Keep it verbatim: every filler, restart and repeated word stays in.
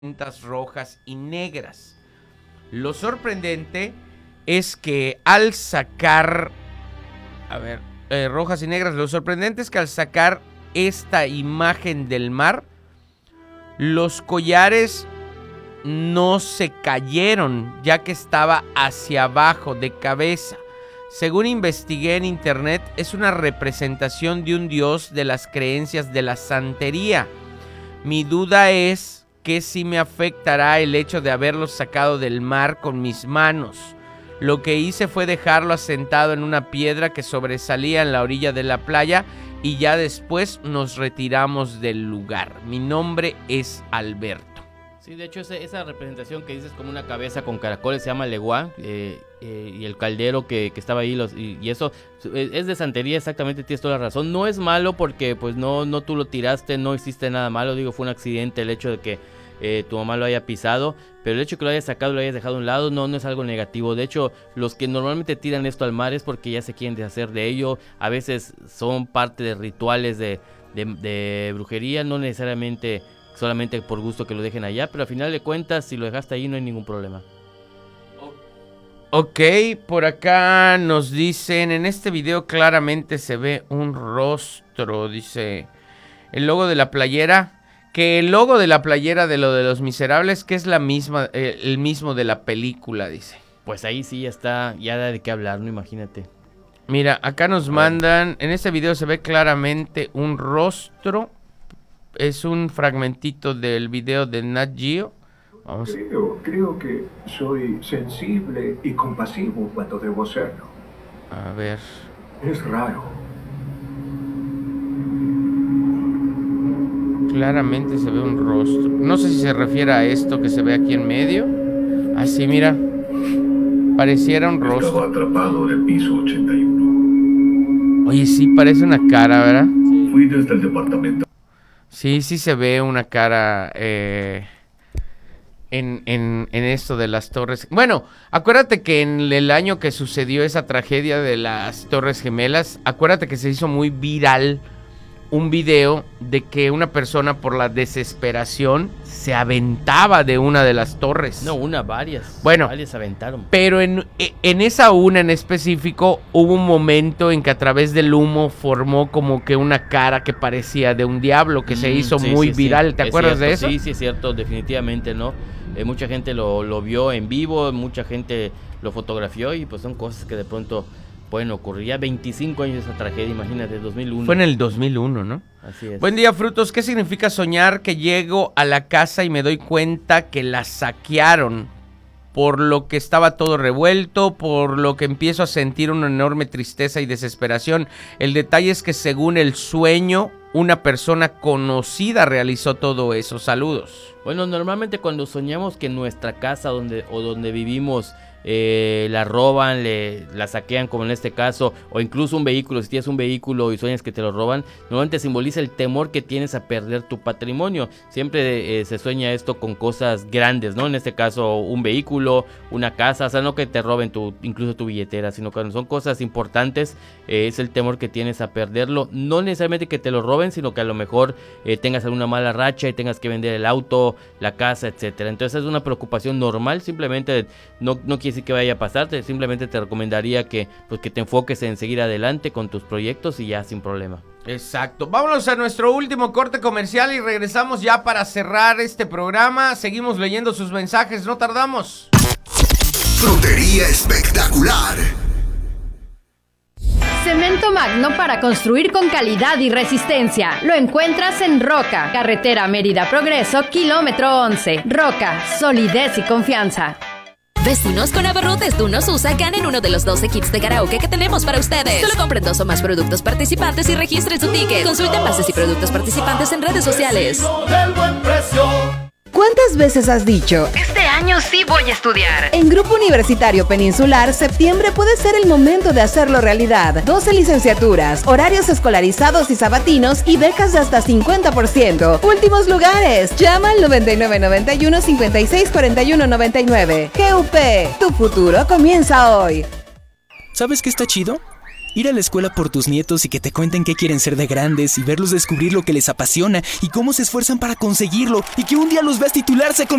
cintas rojas y negras. Lo sorprendente es que al sacar, a ver, eh, rojas y negras, lo sorprendente es que al sacar esta imagen del mar, los collares no se cayeron, ya que estaba hacia abajo, de cabeza. Según investigué en internet, es una representación de un dios de las creencias de la santería. Mi duda es que si me afectará el hecho de haberlos sacado del mar con mis manos. Lo que hice fue dejarlo asentado en una piedra que sobresalía en la orilla de la playa y ya después nos retiramos del lugar. Mi nombre es Alberto. Sí, de hecho esa, esa representación que dices como una cabeza con caracoles se llama leguá, eh, eh, y el caldero que, que estaba ahí los, y, y eso es, es de santería, exactamente, tienes toda la razón. No es malo porque pues no, no tú lo tiraste, no hiciste nada malo, digo, fue un accidente el hecho de que eh, tu mamá lo haya pisado, pero el hecho de que lo hayas sacado, lo hayas dejado a un lado, no, no es algo negativo. De hecho, los que normalmente tiran esto al mar es porque ya se quieren deshacer de ello, a veces son parte de rituales de, de, de brujería, no necesariamente solamente por gusto que lo dejen allá, pero al final de cuentas, si lo dejaste ahí no hay ningún problema. Ok, por acá nos dicen, en este video claramente se ve un rostro, dice, el logo de la playera, que el logo de la playera de lo de Los Miserables, que es la misma, eh, el mismo de la película, dice. Pues ahí sí ya está, ya da de qué hablar, no, imagínate. Mira, acá nos mandan, en este video se ve claramente un rostro. Es un fragmentito del video de Nat Geo. Vamos. Creo, creo que soy sensible y compasivo cuando debo serlo. A ver. Es raro. Claramente se ve un rostro. No sé si se refiere a esto que se ve aquí en medio. Así, mira. Pareciera un rostro. Estaba atrapado en el piso ochenta y uno. Oye, sí, parece una cara, ¿verdad? Fui desde el departamento. Sí, sí se ve una cara eh, en, en, en esto de las Torres. Bueno, acuérdate que en el año que sucedió esa tragedia de las Torres Gemelas, acuérdate que se hizo muy viral un video de que una persona por la desesperación se aventaba de una de las torres. No, una, varias. Bueno, varias aventaron. Pero en, en esa una en específico hubo un momento en que a través del humo formó como que una cara que parecía de un diablo que mm, se hizo sí, muy sí, viral. Sí. ¿Te acuerdas cierto, de eso? Sí, sí, es cierto, definitivamente, ¿no? Eh, mucha gente lo, lo vio en vivo, mucha gente lo fotografió y pues son cosas que de pronto pueden ocurrir. Ya veinticinco años de esa tragedia, imagínate, dos mil uno. Fue en el dos mil uno, ¿no? Así es. Buen día, Frutos. ¿Qué significa soñar que llego a la casa y me doy cuenta que la saquearon? Por lo que estaba todo revuelto, por lo que empiezo a sentir una enorme tristeza y desesperación. El detalle es que según el sueño, una persona conocida realizó todo eso. Saludos. Bueno, normalmente cuando soñamos que nuestra casa donde, o donde vivimos Eh, la roban, le, la saquean como en este caso, o incluso un vehículo, si tienes un vehículo y sueñas que te lo roban, normalmente simboliza el temor que tienes a perder tu patrimonio. Siempre eh, se sueña esto con cosas grandes, ¿no? En este caso un vehículo, una casa, o sea, no que te roben tu, incluso tu billetera, sino cuando son cosas importantes, eh, es el temor que tienes a perderlo. No necesariamente que te lo roben, sino que a lo mejor eh, tengas alguna mala racha y tengas que vender el auto, la casa, etcétera. Entonces es una preocupación normal, simplemente no, no quieres decir que vaya a pasarte, simplemente te recomendaría que, pues, que te enfoques en seguir adelante con tus proyectos y ya sin problema. Exacto. Vámonos a nuestro último corte comercial y regresamos ya para cerrar este programa. Seguimos leyendo sus mensajes, no tardamos. Frutería espectacular. Cemento Magno para construir con calidad y resistencia. Lo encuentras en Roca, carretera Mérida Progreso, kilómetro once. Roca, solidez y confianza. Vecinos con Abarrotes Dunos Usa ganen uno de los doce kits de karaoke que tenemos para ustedes. Solo compren dos o más productos participantes y registren su ticket. Consulten bases y productos participantes en redes sociales. ¿Cuántas veces has dicho? Este año sí voy a estudiar. En Grupo Universitario Peninsular, septiembre puede ser el momento de hacerlo realidad. doce licenciaturas, horarios escolarizados y sabatinos y becas de hasta cincuenta por ciento. Últimos lugares. Llama al noventa y nueve noventa y uno cincuenta y seis cuarenta y uno noventa y nueve. G U P, tu futuro comienza hoy. ¿Sabes qué está chido? Ir a la escuela por tus nietos y que te cuenten qué quieren ser de grandes y verlos descubrir lo que les apasiona y cómo se esfuerzan para conseguirlo y que un día los veas titularse con